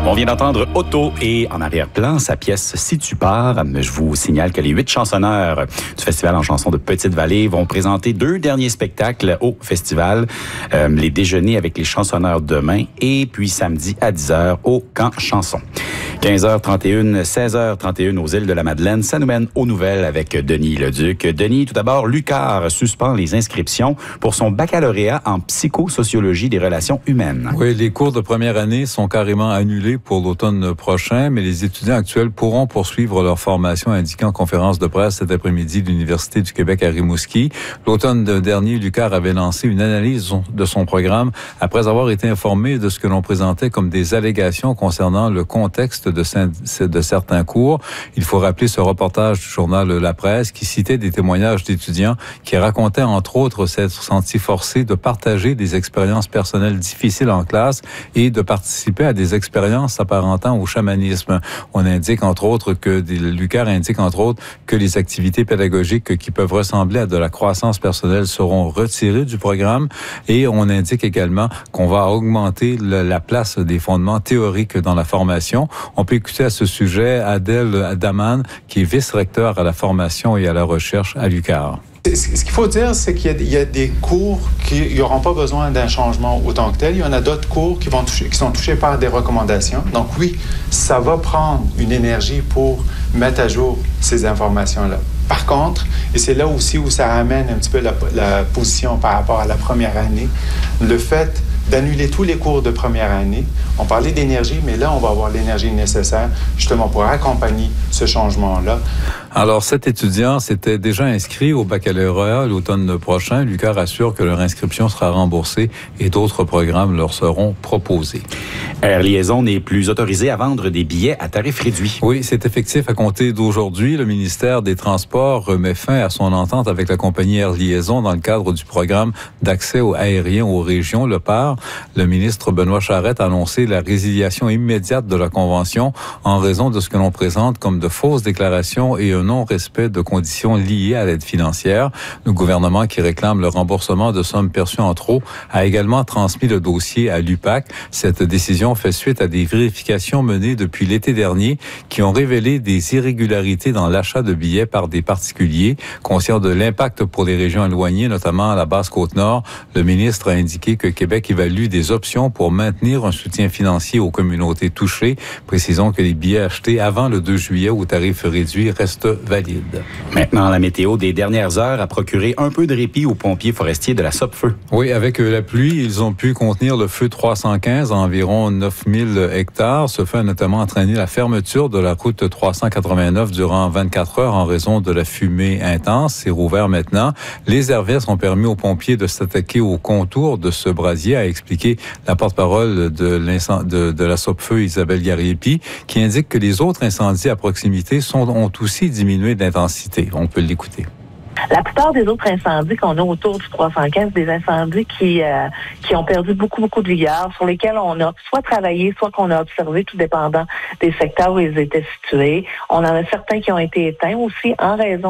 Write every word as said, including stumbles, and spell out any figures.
On vient d'entendre Otto et en arrière-plan, sa pièce « Si tu pars ». Je vous signale que les huit chansonneurs du Festival en chansons de Petite-Vallée vont présenter deux derniers spectacles au festival. Euh, les déjeuners avec les chansonneurs demain et puis samedi à dix heures au Camp Chanson. quinze heures trente et une, seize heures trente et une aux îles de la Madeleine. Ça nous mène aux nouvelles avec Denis Leduc. Denis, tout d'abord, l'UQAR suspend les inscriptions pour son baccalauréat en psychosociologie des relations humaines. Oui, les cours de première année sont carrément annulés pour l'automne prochain, mais les étudiants actuels pourront poursuivre leur formation, indiqué en conférence de presse cet après-midi de l'Université du Québec à Rimouski. L'automne dernier, l'UQAR avait lancé une analyse de son programme après avoir été informé de ce que l'on présentait comme des allégations concernant le contexte de, de certains cours. Il faut rappeler ce reportage du journal La Presse qui citait des témoignages d'étudiants qui racontaient entre autres s'être sentis forcés de partager des expériences personnelles difficiles en classe et de participer à des expériences s'apparentant au chamanisme. On indique entre autres que l'UQAR indique entre autres que les activités pédagogiques qui peuvent ressembler à de la croissance personnelle seront retirées du programme et on indique également qu'on va augmenter le, la place des fondements théoriques dans la formation. On peut écouter à ce sujet Adèle Daman, qui est vice-recteur à la formation et à la recherche à l'UQAR. Ce qu'il faut dire, c'est qu'il y a, il y a des cours qui n'auront pas besoin d'un changement autant que tel. Il y en a d'autres cours qui, vont toucher, qui sont touchés par des recommandations. Donc oui, ça va prendre une énergie pour mettre à jour ces informations-là. Par contre, et c'est là aussi où ça ramène un petit peu la, la position par rapport à la première année, le fait d'annuler tous les cours de première année. On parlait d'énergie, mais là, on va avoir l'énergie nécessaire justement pour accompagner ce changement-là. Alors, cet étudiant s'était déjà inscrit au baccalauréat l'automne prochain. L'UQAR assure que leur inscription sera remboursée et d'autres programmes leur seront proposés. Air Liaison n'est plus autorisé à vendre des billets à tarif réduit. Oui, c'est effectif à compter d'aujourd'hui. Le ministère des Transports remet fin à son entente avec la compagnie Air Liaison dans le cadre du programme d'accès aérien aux régions, le P A R. Le ministre Benoît Charette a annoncé la résiliation immédiate de la convention en raison de ce que l'on présente comme de fausses déclarations et un non-respect de conditions liées à l'aide financière. Le gouvernement, qui réclame le remboursement de sommes perçues en trop, a également transmis le dossier à l'U P A C. Cette décision fait suite à des vérifications menées depuis l'été dernier qui ont révélé des irrégularités dans l'achat de billets par des particuliers. Conscient de l'impact pour les régions éloignées, notamment à la Basse-Côte-Nord, le ministre a indiqué que Québec évalue des options pour maintenir un soutien financier aux communautés touchées. Précisons que les billets achetés avant le deux juillet au tarif réduit restent valides. Maintenant, la météo des dernières heures a procuré un peu de répit aux pompiers forestiers de la Sopfeu. Oui, avec la pluie, ils ont pu contenir le feu trois cent quinze à environ neuf mille hectares. Ce feu a notamment entraîné la fermeture de la route trois cent quatre-vingt-neuf durant vingt-quatre heures en raison de la fumée intense. C'est rouvert maintenant. Les hervès ont permis aux pompiers de s'attaquer au contour de ce brasier, a expliqué la porte-parole de, de, de la Sopfeu, Isabelle Gariepi, qui indique que les autres incendies à proximité sont, ont aussi diminué d'intensité. On peut l'écouter. La plupart des autres incendies qu'on a autour du trois cent quinze, des incendies qui euh, qui ont perdu beaucoup, beaucoup de vigueur, sur lesquels on a soit travaillé, soit qu'on a observé, tout dépendant des secteurs où ils étaient situés. On en a certains qui ont été éteints aussi en raison